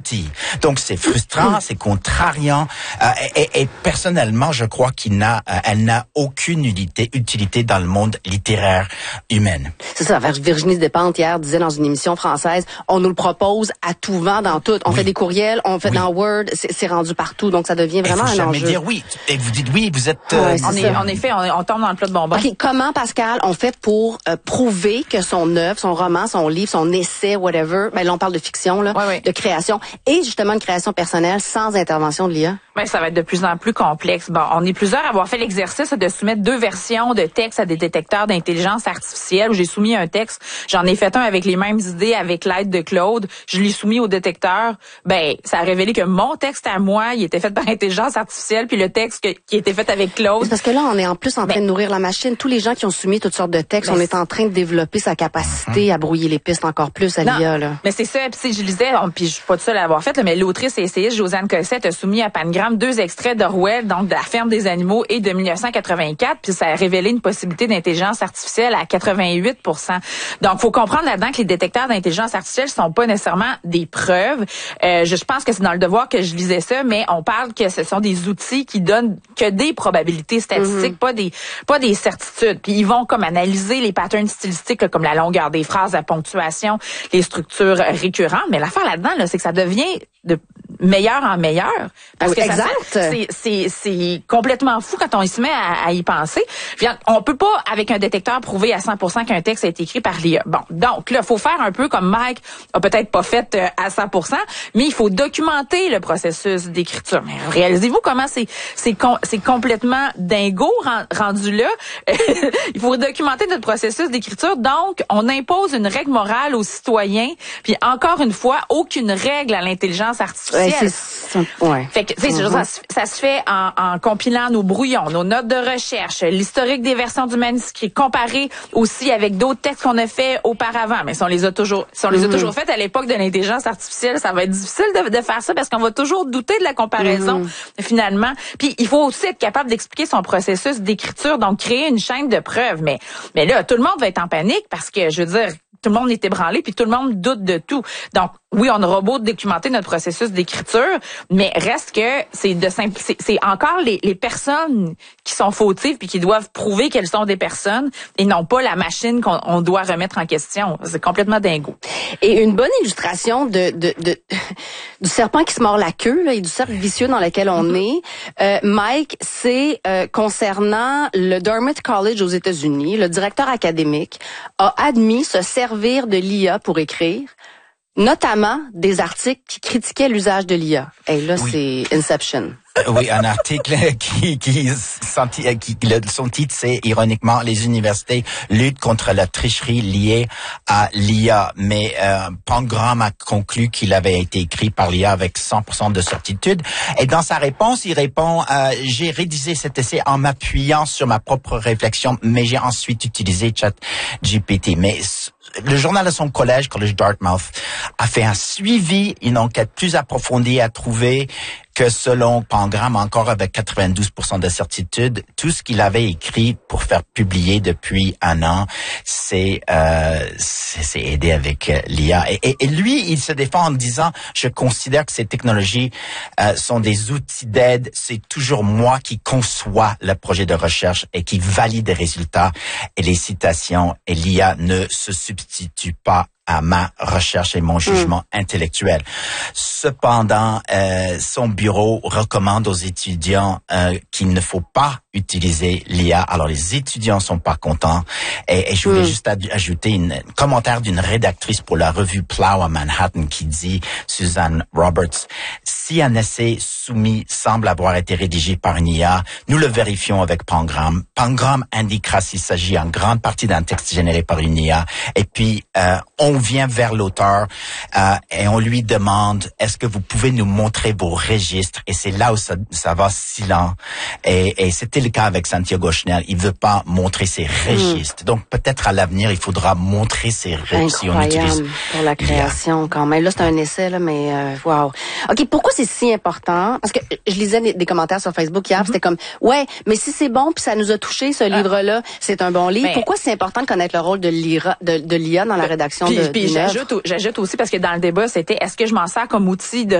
sorti. Donc c'est frustrant, c'est contrariant et personnellement je crois elle n'a aucune utilité dans le monde littéraire humain. C'est ça. Virginie Despentes hier disait dans une émission française, on nous le propose à tout vent dans tout. On fait des courriels, on fait dans Word, c'est rendu partout, donc ça devient vraiment un enjeu. Dire oui. Et vous dites oui, vous êtes. En effet, on tombe dans le plat de bonbons. Ok, comment Pascal on fait pour prouver que son œuvre, son roman, son livre, son essai, whatever, ben là on parle de fiction là, de création et justement de création personnelle sans intervention de l'IA? Ben, ça va être de plus en plus complexe. Bon, on est plusieurs à avoir fait l'exercice de soumettre 2 versions de texte à des détecteurs d'intelligence artificielle. J'ai soumis un texte, j'en ai fait un avec les mêmes idées avec l'aide de Claude. Je l'ai soumis au détecteur. Ben, ça a révélé que mon texte à moi, il était fait par intelligence artificielle, puis le texte qui était fait avec Claude. Parce que là, on est en plus en train de nourrir la machine. Tous les gens qui ont soumis toutes sortes de textes, on est en train de développer sa capacité à brouiller les pistes encore plus à l'IA. Là. Mais c'est ça. Puis je lisais, puis je suis pas toute seule à l'avoir fait, là, mais l'autrice et essayiste Josiane Cossette a soumis à Pangram 2 extraits d'Orwell, donc de La ferme des animaux et de 1984, puis ça a révélé une possibilité d'intelligence artificielle à 88%. Donc, faut comprendre là-dedans que les détecteurs d'intelligence artificielle sont pas nécessairement des preuves. Je pense que c'est dans Le Devoir que je lisais ça, mais on parle que ce sont des outils qui donnent que des probabilités statistiques, pas des certitudes. Puis ils vont comme analyser les patterns stylistiques, là, comme la longueur des phrases, la ponctuation, les structures récurrentes. Mais l'affaire là-dedans, là, c'est que ça devient de meilleur en meilleur. Parce que c'est complètement fou quand on se met à y penser. Puis, on peut pas, avec un détecteur, prouver à 100% qu'un texte a été écrit par l'IA. Bon, donc là, faut faire un peu comme Mike a peut-être pas fait à 100%, mais il faut documenter le processus d'écriture. Mais réalisez-vous comment c'est complètement dingo rendu là. Il faut documenter notre processus d'écriture. Donc, on impose une règle morale aux citoyens. Puis encore une fois, aucune règle à l'intelligence artificielle. Fait que, ça se fait en compilant nos brouillons, nos notes de recherche, l'historique des versions du manuscrit, comparé aussi avec d'autres textes qu'on a fait auparavant. Mais si on les a toujours faites à l'époque de l'intelligence artificielle, ça va être difficile de faire ça parce qu'on va toujours douter de la comparaison, finalement. Puis, il faut aussi être capable d'expliquer son processus d'écriture, donc créer une chaîne de preuves. Mais là, tout le monde va être en panique parce que, je veux dire, tout le monde est ébranlé, puis tout le monde doute de tout. Donc, oui, on aura beau documenter notre processus d'écriture, mais reste que c'est encore les personnes qui sont fautives puis qui doivent prouver qu'elles sont des personnes et non pas la machine qu'on doit remettre en question. C'est complètement dingo. Et une bonne illustration du serpent qui se mord la queue là, et du cercle vicieux dans lequel on est, Mike, c'est concernant le Dartmouth College aux États-Unis. Le directeur académique a admis se servir de l'IA pour écrire, notamment des articles qui critiquaient l'usage de l'IA. Et là, c'est Inception. Oui, un article son titre, c'est ironiquement les universités luttent contre la tricherie liée à l'IA. Mais Pangram a conclu qu'il avait été écrit par l'IA avec 100% de certitude. Et dans sa réponse, il répond j'ai rédigé cet essai en m'appuyant sur ma propre réflexion, mais j'ai ensuite utilisé ChatGPT. Mais le journal de son collège Dartmouth, a fait un suivi, une enquête plus approfondie, a trouvé que selon Pangram, encore avec 92% de certitude, tout ce qu'il avait écrit pour faire publier depuis un an, c'est aidé avec l'IA. Et lui, il se défend en disant, je considère que ces technologies sont des outils d'aide. C'est toujours moi qui conçois le projet de recherche et qui valide les résultats et les citations. Et l'IA ne se substitue pas à ma recherche et mon jugement intellectuel. Cependant, son bureau recommande aux étudiants qu'il ne faut pas utiliser l'IA. Alors, les étudiants sont pas contents. Et je voulais juste ajouter un commentaire d'une rédactrice pour la revue Plow à Manhattan qui dit, Suzanne Roberts, si un essai soumis semble avoir été rédigé par une IA, nous le vérifions avec Pangram. Pangram indiquera s'il s'agit en grande partie d'un texte généré par une IA. Et puis, on vient vers l'auteur et on lui demande, est-ce que vous pouvez nous montrer vos registres? Et c'est là où ça va si lent. Et c'était le cas avec Santiago Schnell. Il veut pas montrer ses registres. Donc, peut-être à l'avenir, il faudra montrer ses registres si on utilise pour la création quand même. Là, c'est un essai, là, mais wow. OK, pourquoi c'est si important? Parce que je lisais des commentaires sur Facebook hier, c'était comme, ouais, mais si c'est bon puis ça nous a touché, ce livre-là, c'est un bon livre. Mais pourquoi c'est important de connaître le rôle de l'IA dans la rédaction de J'ajoute aussi, parce que dans le débat, c'était, est-ce que je m'en sers comme outil de